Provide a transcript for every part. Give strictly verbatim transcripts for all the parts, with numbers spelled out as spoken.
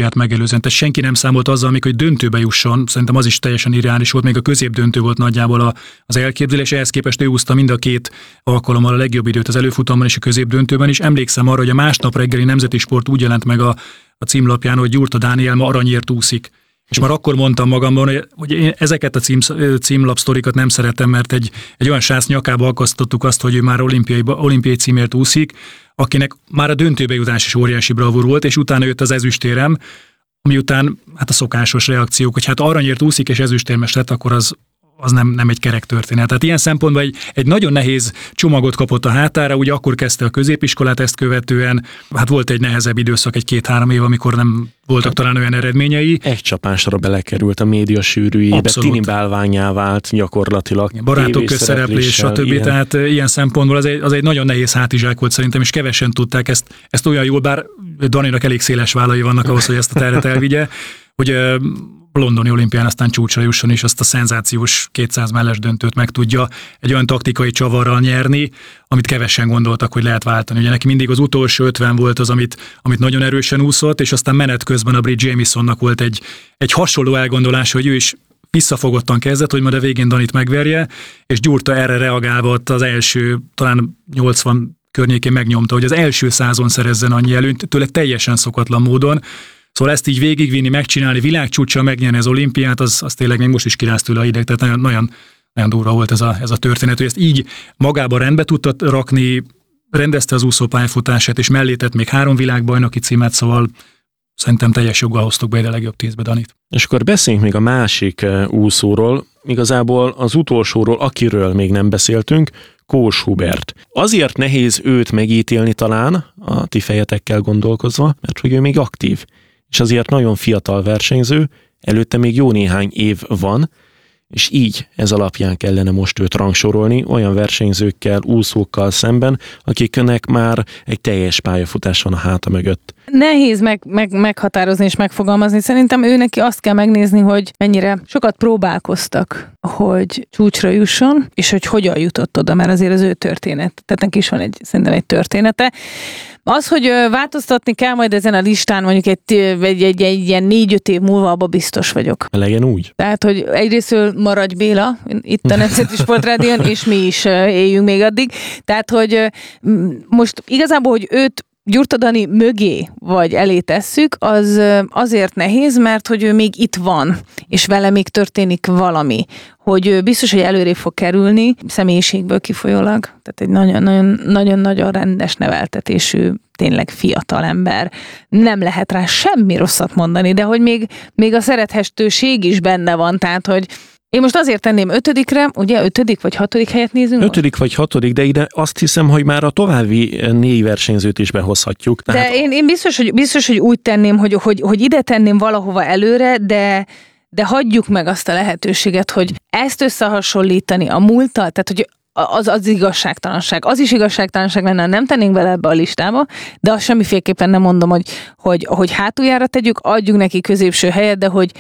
olimpiát megelőzően. Tehát senki nem számolt azzal, amikor hogy döntőbe jusson, szerintem az is teljesen irreális volt, még a középdöntő volt nagyjából a, az elképzelés, ehhez képest ő húzta mind a két alkalommal a legjobb időt az előfutamban és a középdöntőben is. Emlékszem arra, hogy a másnap reggeli Nemzeti Sport úgy jelent meg a, a címlapján, hogy Gyurta Dániel ma aranyért úszik. És már akkor mondtam magamban, hogy, hogy én ezeket a cím, címlapsztorikat nem szeretem, mert egy, egy olyan sász nyakába akasztottuk azt, hogy ő már olimpiai, olimpiai címért úszik, akinek már a döntőbe jutás is óriási bravúr volt, és utána jött az ezüstérem, miután hát a szokásos reakciók, hogy hát aranyért úszik és ezüstérmes lett, akkor az, az nem, nem egy kerek történet. Tehát ilyen szempontból egy, egy nagyon nehéz csomagot kapott a hátára, ugye akkor kezdte a középiskolát, ezt követően, hát volt egy nehezebb időszak, egy két-három év, amikor nem voltak talán olyan eredményei. Egy csapásra belekerült a média sűrűjébe, tini bálványá vált gyakorlatilag. Barátok közszereplés, stb. Ilyen. Tehát ilyen szempontból az egy, az egy nagyon nehéz hátizsák volt szerintem, és kevesen tudták ezt, ezt olyan jól, bár Daninak elég széles vállai vannak ahhoz, hogy ezt a terret elvigye, hogy a londoni olimpián aztán csúcsra jusson, és azt a szenzációs kétszáz melles döntőt meg tudja egy olyan taktikai csavarral nyerni, amit kevesen gondoltak, hogy lehet váltani. Ugye neki mindig az utolsó ötven volt az, amit, amit nagyon erősen úszott, és aztán menet közben a brit Jamisonnak volt egy, egy hasonló elgondolás, hogy ő is visszafogottan kezdett, hogy majd a végén Danit megverje, és Gyurta erre reagálva ott az első, talán nyolcvan környékén megnyomta, hogy az első százon szerezzen annyi előnyt, tőle teljesen szokatlan módon. Szóval ezt így végigvinni, megcsinálni, világcsúccsal megnyerni az olimpiát, az, az tényleg még most is kiráz tőle a ideg, tehát nagyon, nagyon, nagyon durva volt ez a, ez a történet, hogy ezt így magában rendbe tudta rakni, rendezte az úszópályafutását, és mellé tett még három világbajnoki címet, szóval szerintem teljes joggal hoztuk be ide a legjobb tízbe Danit. És akkor beszéljünk még a másik úszóról, igazából az utolsóról, akiről még nem beszéltünk, Kós Hubert. Azért nehéz őt megítélni talán, a ti fejetekkel gondolkozva, mert hogy ő még aktív, és azért nagyon fiatal versenyző, előtte még jó néhány év van, és így ez alapján kellene most őt rangsorolni olyan versenyzőkkel, úszókkal szemben, akiknek már egy teljes pályafutás van a háta mögött. Nehéz meg, meg, meghatározni és megfogalmazni. Szerintem ő neki azt kell megnézni, hogy mennyire sokat próbálkoztak, hogy csúcsra jusson, és hogy hogyan jutott oda, mert azért az ő történet. Tehát neki is van egy, szerintem egy története. Az, hogy változtatni kell majd ezen a listán mondjuk egy, egy, egy, egy ilyen négy-öt év múlva, abban biztos vagyok. Legyen úgy. Tehát, hogy egyrésztől maradj Béla, itt a Nemzeti Sportrádión, és mi is éljünk még addig. Tehát, hogy most igazából, hogy őt Gyurta Dani mögé vagy elé tesszük, az azért nehéz, mert hogy ő még itt van, és vele még történik valami. Hogy biztos, hogy előrébb fog kerülni, személyiségből kifolyólag. Tehát egy nagyon-nagyon rendes neveltetésű, tényleg fiatal ember. Nem lehet rá semmi rosszat mondani, de hogy még, még a szerethetőség is benne van, tehát hogy én most azért tenném ötödikre, ugye ötödik vagy hatodik helyet nézünk Ötödik most? vagy hatodik, de ide azt hiszem, hogy már a további négy versenyzőt is behozhatjuk. Tehát... De én, én biztos, hogy, biztos, hogy úgy tenném, hogy, hogy, hogy ide tenném valahova előre, de, de hagyjuk meg azt a lehetőséget, hogy ezt összehasonlítani a múlttal, tehát hogy az, az igazságtalanság. Az is igazságtalanság lenne, ha nem tennénk bele ebbe a listába, de azt semmiféleképpen nem mondom, hogy, hogy, hogy hátuljára tegyük, adjuk neki középső helyet, de hogy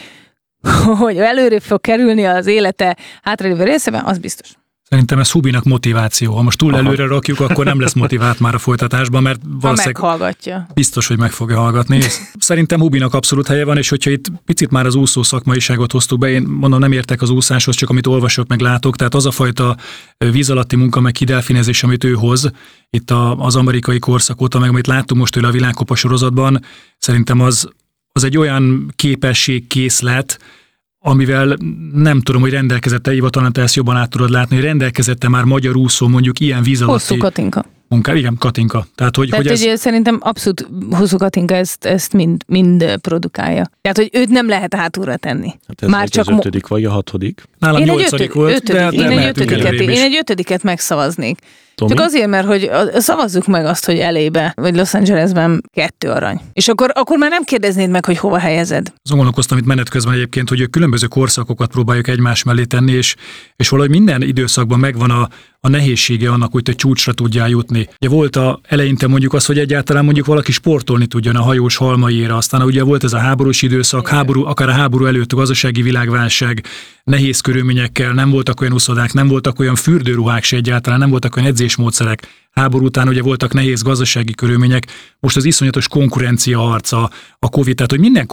hogy előrébb fog kerülni az élete hátralévő részében, az biztos. Szerintem ez Hubinak motiváció. Ha most túl Aha. előre rakjuk, akkor nem lesz motivált már a folytatásban, mert valószínűleg meghallgatja. Biztos, hogy meg fogja hallgatni. Szerintem Hubinak abszolút helye van, és hogyha itt picit már az úszó szakmaiságot hoztuk be, én mondom, nem értek az úszáshoz, csak amit olvasok, meg látok, tehát az a fajta víz alatti munka, meg kidelfinezés, amit ő hoz, itt az amerikai korszak óta, meg amit láttunk most tőle a világkupa sorozatban, szerintem az az egy olyan képességkészlet, amivel nem tudom, hogy rendelkezette Éva, talán te ezt jobban át tudod látni, hogy rendelkezette már magyar úszó mondjuk ilyen víz alatti... Hosszú Katinka. Munká, igen, Katinka. Tehát, hogy, Tehát, hogy ez... szerintem abszolút Hosszú Katinka ezt, ezt mind, mind produkálja. Tehát, hogy őt nem lehet hátulra tenni. Hát ez már csak az ötödik vagy a hatodik? Nálam én nyolcadik ötödik, volt, ötödik, de, de én, egy ötödiket, én egy ötödiket megszavaznék. Tomi? Csak azért, mert hogy szavazzuk meg azt, hogy elébe, vagy Los Angelesben kettő arany. És akkor, akkor már nem kérdeznéd meg, hogy hova helyezed. Azon gondolkoztam itt menet közben egyébként, hogy különböző korszakokat próbáljuk egymás mellé tenni, és, és valahogy minden időszakban megvan a, a nehézsége annak, hogy te csúcsra tudjál jutni. Ugye volt a eleinte mondjuk az, hogy egyáltalán mondjuk valaki sportolni tudjon a hajós halmaiéra, aztán ugye volt ez a háborús időszak, háború, akár a háború előtt a gazdasági világválság, nehéz körülményekkel, nem voltak olyan uszodák, nem voltak olyan fürdőruhák se egyáltalán, nem voltak olyan edzésmódszerek. Háború után ugye voltak nehéz gazdasági körülmények, most az iszonyatos konkurencia harca, a Covid, tehát hogy minden